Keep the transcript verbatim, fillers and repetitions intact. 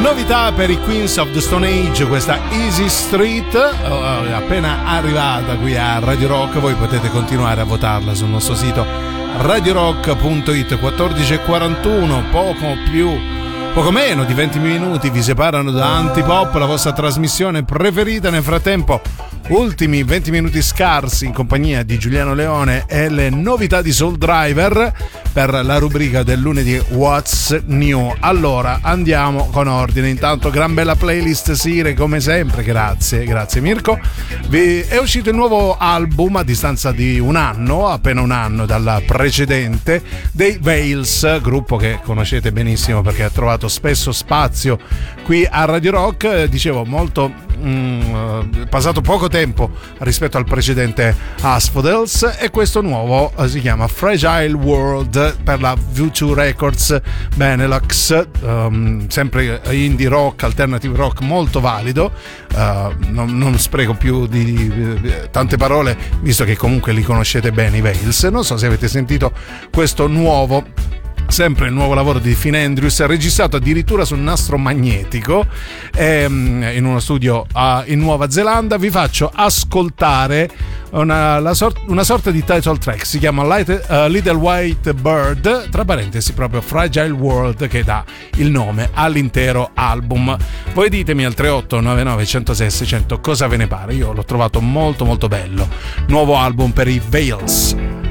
Novità per i Queens of the Stone Age, questa Easy Street, è appena arrivata qui a Radio Rock. Voi potete continuare a votarla sul nostro sito radio rock punto it. quattordici e quarantuno, poco più, poco meno di venti minuti vi separano da Antipop, la vostra trasmissione preferita. Nel frattempo, ultimi venti minuti scarsi in compagnia di Giuliano Leone e le novità di Soul Driver per la rubrica del lunedì What's New. Allora andiamo con ordine. Intanto, gran bella playlist Sire come sempre, grazie, grazie Mirko. Vi è uscito il nuovo album a distanza di un anno, appena un anno dal precedente, dei Veils, gruppo che conoscete benissimo perché ha trovato spesso spazio qui a Radio Rock. Dicevo, molto Mm, passato poco tempo rispetto al precedente Asphodels, e questo nuovo eh, si chiama Fragile World per la V due Records Benelux, um, sempre indie rock, alternative rock molto valido. Uh, non, non spreco più di, di, di tante parole, visto che comunque li conoscete bene i Veils. Non so se avete sentito questo nuovo, sempre il nuovo lavoro di Finn Andrews, registrato addirittura sul nastro magnetico ehm, in uno studio uh, in Nuova Zelanda. Vi faccio ascoltare una, la sort- una sorta di title track, si chiama Light, uh, Little White Bird, tra parentesi proprio Fragile World, che dà il nome all'intero album. Voi ditemi al tre otto nove nove uno zero sei sei zero zero cosa ve ne pare. Io l'ho trovato molto molto bello. Nuovo album per i Veils.